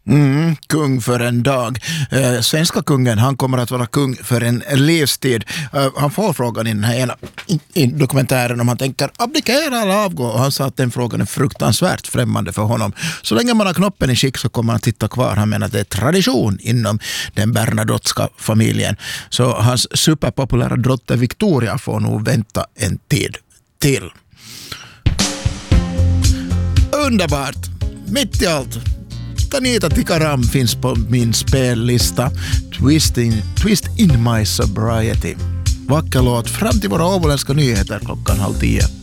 Kung för en dag. Svenska kungen, han kommer att vara kung för en livstid. Han får frågan i den här ena i dokumentären om han tänker abdikera eller avgå. Och han sa att den frågan är fruktansvärt främmande för honom. Så länge man har knoppen i skick så kommer han titta kvar. Han menar att det är tradition inom den Bernadotteska familjen. Så hans superpopulära drotter Victoria får nog vänta en tid till. Underbart! Mitt i allt. Tanita Tikaram finns på min spellista. Twist in my sobriety. Vacker låt fram till våra åboländska nyheter 9:30.